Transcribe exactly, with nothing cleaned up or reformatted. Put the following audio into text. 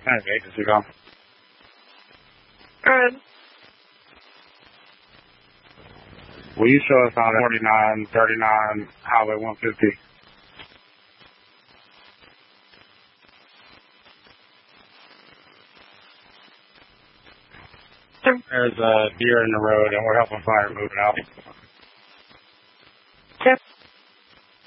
Thanks, agency call. Good. Will you show us on forty-nine thirty-nine Highway one fifty? There's a deer in the road and we're helping fire moving out. Yep.